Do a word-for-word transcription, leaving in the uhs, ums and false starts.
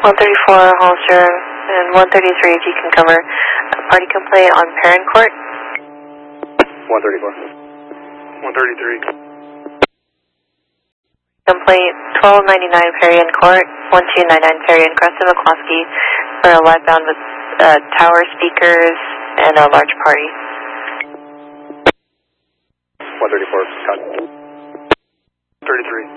one thirty-four, Hollister, and one thirty-three if you can cover a party complaint on Perrin Court. one thirty-four. one thirty-three. Complaint twelve ninety-nine Perrin Court, one two nine nine Perrin, Creston McCloskey, for a live bound with uh, tower speakers and a large party. one thirty-four, got it. thirty-three.